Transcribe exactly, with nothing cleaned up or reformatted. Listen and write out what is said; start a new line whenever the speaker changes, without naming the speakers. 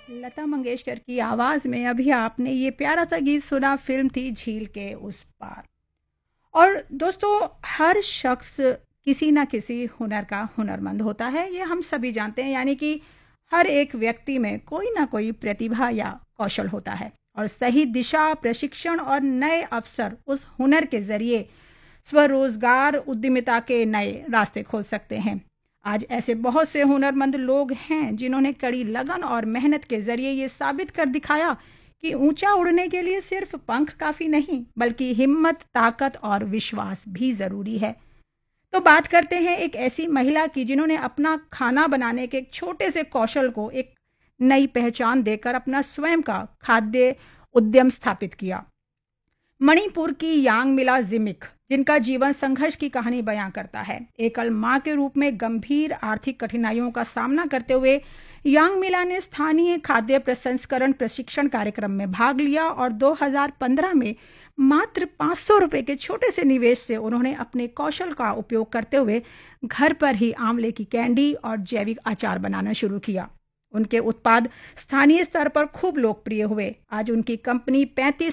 लता मंगेशकर की आवाज़ में अभी आपने ये प्यारा सा गीत सुना, फ़िल्म थी झील के उस पार। और दोस्तों, हर शख्स किसी न किसी हुनर का हुनरमंद होता है, ये हम सभी जानते हैं। यानी कि हर एक व्यक्ति में कोई ना कोई प्रतिभा या कौशल होता है, और सही दिशा, प्रशिक्षण और नए अवसर उस हुनर के ज़रिए स्वरोज़गार, उद्यमिता के नए रास्ते खोल सकते हैं। आज ऐसे बहुत से हुनरमंद लोग हैं जिन्होंने कड़ी लगन और मेहनत के ज़रिए ये साबित कर दिखाया कि ऊंचा उड़ने के लिए सिर्फ पंख काफ़ी नहीं, बल्कि हिम्मत, ताकत और विश्वास भी ज़रूरी है। तो बात करते हैं एक ऐसी महिला की जिन्होंने अपना खाना बनाने के एक छोटे से कौशल को एक नई पहचान देकर अपना स्वयं का खाद्य उद्यम स्थापित किया। मणिपुर की यांगमिला जिमिक, जिनका जीवन संघर्ष की कहानी बयां करता है। एकल मां के रूप में गंभीर आर्थिक कठिनाइयों का सामना करते हुए यांगमिला ने स्थानीय खाद्य प्रसंस्करण प्रशिक्षण कार्यक्रम में भाग लिया, और दो हज़ार पंद्रह में मात्र पाँच सौ रुपए के छोटे से निवेश से उन्होंने अपने कौशल का उपयोग करते हुए घर पर ही आंवले की कैंडी और जैविक अचार बनाना शुरू किया। उनके उत्पाद स्थानीय स्तर पर खूब लोकप्रिय हुए। आज उनकी कंपनी पैंतीस